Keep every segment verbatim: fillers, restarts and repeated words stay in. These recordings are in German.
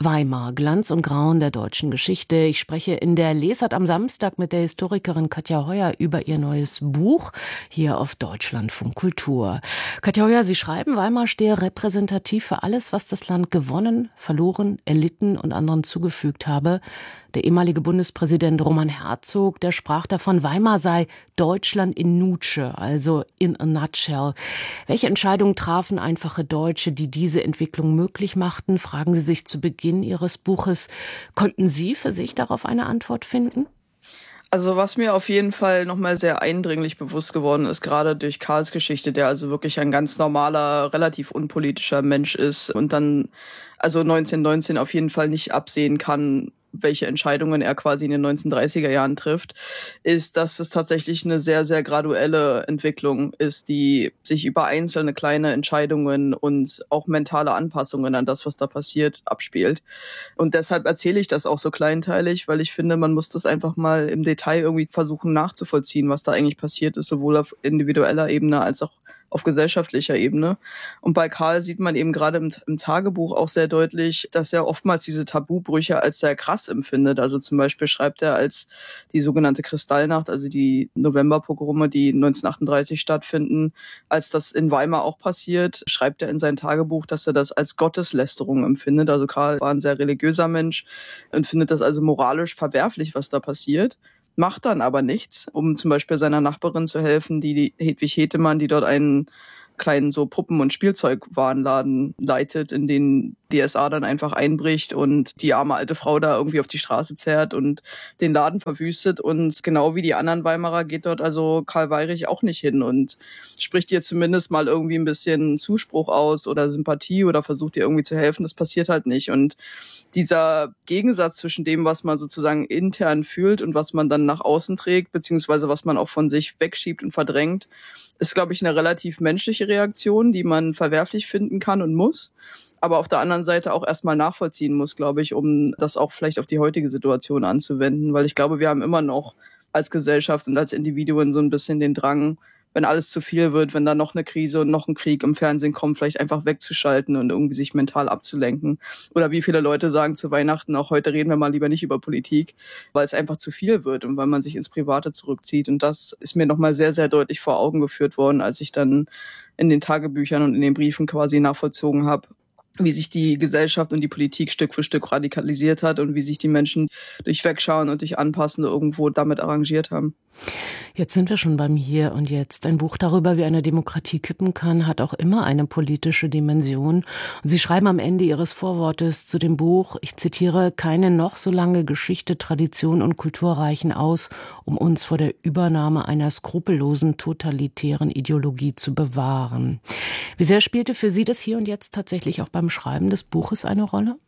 Weimar, Glanz und Grauen der deutschen Geschichte. Ich spreche in der Lesart am Samstag mit der Historikerin Katja Heuer über ihr neues Buch hier auf Deutschlandfunk Kultur. Katja Heuer, Sie schreiben, Weimar stehe repräsentativ für alles, was das Land gewonnen, verloren, erlitten und anderen zugefügt habe. Der ehemalige Bundespräsident Roman Herzog, der sprach davon, Weimar sei Deutschland in Nutsche, also in a nutshell. Welche Entscheidungen trafen einfache Deutsche, die diese Entwicklung möglich machten? Fragen Sie sich zu Beginn Ihres Buches. Konnten Sie für sich darauf eine Antwort finden? Also was mir auf jeden Fall nochmal sehr eindringlich bewusst geworden ist, gerade durch Karls Geschichte, der also wirklich ein ganz normaler, relativ unpolitischer Mensch ist und dann also neunzehnhundertneunzehn auf jeden Fall nicht absehen kann, welche Entscheidungen er quasi in den neunzehnhundertdreißiger Jahren trifft, ist, dass es tatsächlich eine sehr, sehr graduelle Entwicklung ist, die sich über einzelne kleine Entscheidungen und auch mentale Anpassungen an das, was da passiert, abspielt. Und deshalb erzähle ich das auch so kleinteilig, weil ich finde, man muss das einfach mal im Detail irgendwie versuchen nachzuvollziehen, was da eigentlich passiert ist, sowohl auf individueller Ebene als auch auf gesellschaftlicher Ebene. Und bei Karl sieht man eben gerade im, im Tagebuch auch sehr deutlich, dass er oftmals diese Tabubrüche als sehr krass empfindet. Also zum Beispiel schreibt er, als die sogenannte Kristallnacht, also die Novemberpogrome, die neunzehnhundertachtunddreißig stattfinden, als das in Weimar auch passiert, schreibt er in sein Tagebuch, dass er das als Gotteslästerung empfindet. Also Karl war ein sehr religiöser Mensch und findet das also moralisch verwerflich, was da passiert. Macht dann aber nichts, um zum Beispiel seiner Nachbarin zu helfen, die, die Hedwig Hetemann, die dort einen kleinen so Puppen- und Spielzeugwarenladen leitet, in den die S A dann einfach einbricht und die arme alte Frau da irgendwie auf die Straße zerrt und den Laden verwüstet. Und genau wie die anderen Weimarer geht dort also Karl Weyrich auch nicht hin und spricht ihr zumindest mal irgendwie ein bisschen Zuspruch aus oder Sympathie oder versucht ihr irgendwie zu helfen. Das passiert halt nicht. Und dieser Gegensatz zwischen dem, was man sozusagen intern fühlt und was man dann nach außen trägt, beziehungsweise was man auch von sich wegschiebt und verdrängt, ist, glaube ich, eine relativ menschliche Reaktion, die man verwerflich finden kann und muss, aber auf der anderen Seite auch erstmal nachvollziehen muss, glaube ich, um das auch vielleicht auf die heutige Situation anzuwenden, weil ich glaube, wir haben immer noch als Gesellschaft und als Individuen so ein bisschen den Drang, wenn alles zu viel wird, wenn da noch eine Krise und noch ein Krieg im Fernsehen kommt, vielleicht einfach wegzuschalten und irgendwie sich mental abzulenken. Oder wie viele Leute sagen zu Weihnachten, auch heute reden wir mal lieber nicht über Politik, weil es einfach zu viel wird und weil man sich ins Private zurückzieht. Und das ist mir nochmal sehr, sehr deutlich vor Augen geführt worden, als ich dann in den Tagebüchern und in den Briefen quasi nachvollzogen habe, wie sich die Gesellschaft und die Politik Stück für Stück radikalisiert hat und wie sich die Menschen durch Wegschauen und durch Anpassen irgendwo damit arrangiert haben. Jetzt sind wir schon beim Hier und Jetzt. Ein Buch darüber, wie eine Demokratie kippen kann, hat auch immer eine politische Dimension. Und Sie schreiben am Ende Ihres Vorwortes zu dem Buch, ich zitiere, keine noch so lange Geschichte, Tradition und Kultur reichen aus, um uns vor der Übernahme einer skrupellosen, totalitären Ideologie zu bewahren. Wie sehr spielte für Sie das Hier und Jetzt tatsächlich auch beim Schreiben des Buches eine Rolle?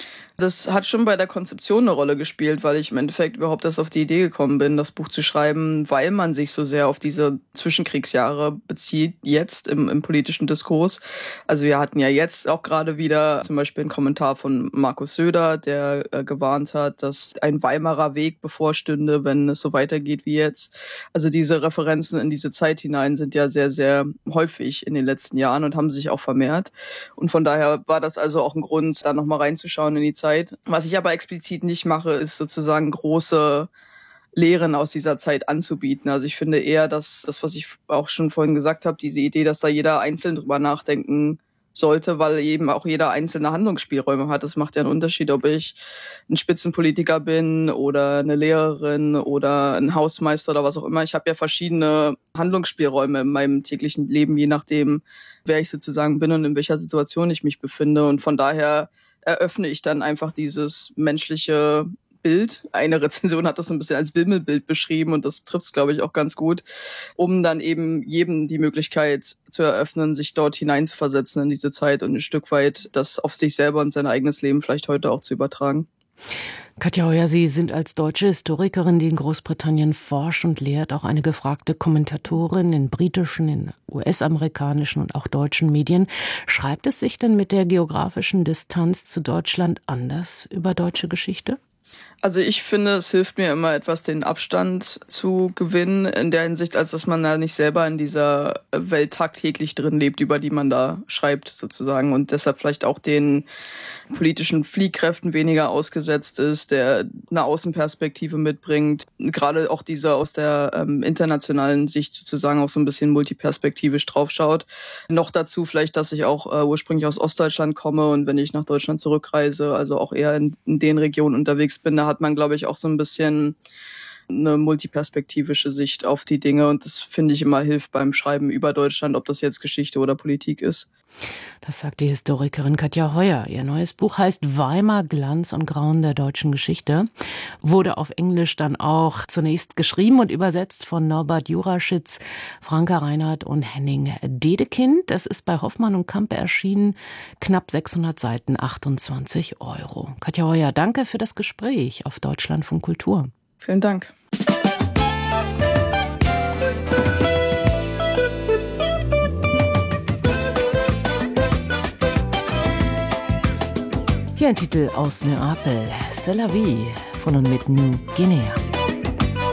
Das hat schon bei der Konzeption eine Rolle gespielt, weil ich im Endeffekt überhaupt erst auf die Idee gekommen bin, das Buch zu schreiben, weil man sich so sehr auf diese Zwischenkriegsjahre bezieht, jetzt im, im politischen Diskurs. Also wir hatten ja jetzt auch gerade wieder zum Beispiel einen Kommentar von Markus Söder, der äh, gewarnt hat, dass ein Weimarer Weg bevorstünde, wenn es so weitergeht wie jetzt. Also diese Referenzen in diese Zeit hinein sind ja sehr, sehr häufig in den letzten Jahren und haben sich auch vermehrt. Und von daher war das also auch ein Grund, da nochmal reinzuschauen in die Zeit. Was ich aber explizit nicht mache, ist sozusagen große Lehren aus dieser Zeit anzubieten. Also ich finde eher, dass das, was ich auch schon vorhin gesagt habe, diese Idee, dass da jeder einzeln drüber nachdenken sollte, weil eben auch jeder einzelne Handlungsspielräume hat. Das macht ja einen Unterschied, ob ich ein Spitzenpolitiker bin oder eine Lehrerin oder ein Hausmeister oder was auch immer. Ich habe ja verschiedene Handlungsspielräume in meinem täglichen Leben, je nachdem, wer ich sozusagen bin und in welcher Situation ich mich befinde. Und von daher eröffne ich dann einfach dieses menschliche Bild. Eine Rezension hat das so ein bisschen als Wimmelbild beschrieben und das trifft es, glaube ich, auch ganz gut, um dann eben jedem die Möglichkeit zu eröffnen, sich dort hineinzuversetzen in diese Zeit und ein Stück weit das auf sich selber und sein eigenes Leben vielleicht heute auch zu übertragen. Katja Heuer, Sie sind als deutsche Historikerin, die in Großbritannien forscht und lehrt, auch eine gefragte Kommentatorin in britischen, in U S-amerikanischen und auch deutschen Medien. Schreibt es sich denn mit der geografischen Distanz zu Deutschland anders über deutsche Geschichte? Also ich finde, es hilft mir immer etwas, den Abstand zu gewinnen, in der Hinsicht, als dass man da nicht selber in dieser Welt tagtäglich drin lebt, über die man da schreibt sozusagen, und deshalb vielleicht auch den politischen Fliehkräften weniger ausgesetzt ist, der eine Außenperspektive mitbringt. Gerade auch dieser aus der ähm, internationalen Sicht sozusagen auch so ein bisschen multiperspektivisch draufschaut. Noch dazu vielleicht, dass ich auch äh, ursprünglich aus Ostdeutschland komme und wenn ich nach Deutschland zurückreise, also auch eher in, in den Regionen unterwegs bin, da hat man, glaube ich, auch so ein bisschen eine multiperspektivische Sicht auf die Dinge und das finde ich immer hilft beim Schreiben über Deutschland, ob das jetzt Geschichte oder Politik ist. Das sagt die Historikerin Katja Heuer. Ihr neues Buch heißt Weimar, Glanz und Grauen der deutschen Geschichte. Wurde auf Englisch dann auch zunächst geschrieben und übersetzt von Norbert Juraschitz, Franka Reinhardt und Henning Dedekind. Es ist bei Hoffmann und Campe erschienen. Knapp sechshundert Seiten, achtundzwanzig Euro. Katja Heuer, danke für das Gespräch auf Deutschlandfunk Kultur. Vielen Dank. Hier ein Titel aus Neapel, C'est la vie von und mit New Guinea.